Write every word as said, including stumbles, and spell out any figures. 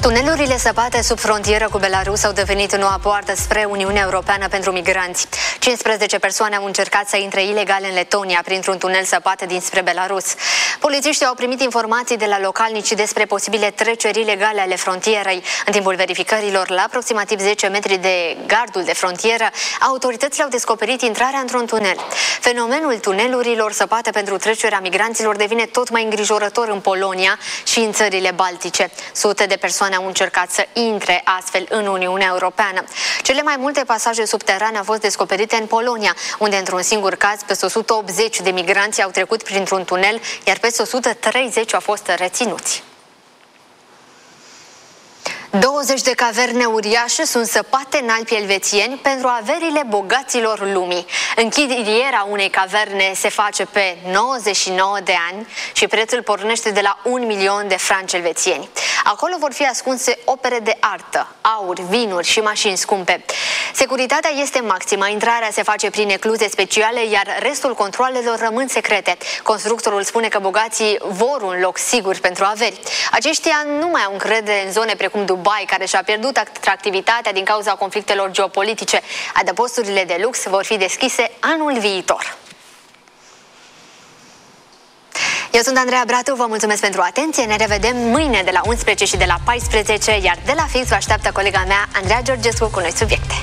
Tunelurile săpate sub frontieră cu Belarus au devenit noua poartă spre Uniunea Europeană pentru migranți. cincisprezece persoane au încercat să intre ilegal în Letonia printr-un tunel săpat dinspre Belarus. Polițiștii au primit informații de la localnici despre posibile treceri ilegale ale frontierei. În timpul verificărilor, la aproximativ zece metri de gardul de frontieră, autoritățile au descoperit intrarea într-un tunel. Fenomenul tunelurilor săpate pentru trecerea migranților devine tot mai îngrijorător în Polonia și în țările baltice. Sute de persoane au încercat să intre astfel în Uniunea Europeană. Cele mai multe pasaje subterane au fost descoperite în Polonia, unde într-un singur caz peste o sută optzeci de migranți au trecut printr-un tunel, iar peste o sută treizeci au fost reținuți. douăzeci de caverne uriașe sunt săpate în Alpii elvețieni pentru averile bogaților lumii. Închirierea unei caverne se face pe nouăzeci și nouă de ani și prețul pornește de la un milion de franci elvețieni. Acolo vor fi ascunse opere de artă, aur, vinuri și mașini scumpe. Securitatea este maximă, intrarea se face prin ecluze speciale, iar restul controalelor rămân secrete. Constructorul spune că bogații vor un loc sigur pentru averi. Aceștia nu mai au încredere în zone precum Dubai, care și-a pierdut atractivitatea din cauza conflictelor geopolitice. Adăposturile de lux vor fi deschise anul viitor. Eu sunt Andreea Bratu, vă mulțumesc pentru atenție, ne revedem mâine de la unsprezece și de la paisprezece, iar de la fix vă așteaptă colega mea Andreea Georgescu cu noi subiecte.